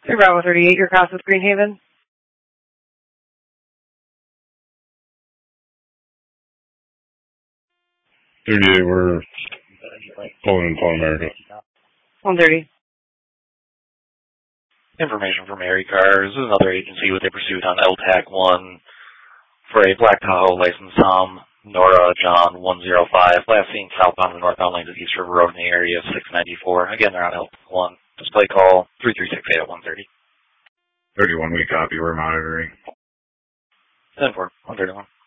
Bravo 38, your cross with Greenhaven. 38, we're pulling in Paul America. 130. Information from Harry Cars. This is another agency with a pursuit on LTAC 1 for a Black Tahoe licensed Tom Nora John 105. Last seen southbound and northbound lanes of East River Road in the area of 694. Again, they're on LTAC 1. Display call 3368 at 130. 31, we copy. We're monitoring. 10-4, 131.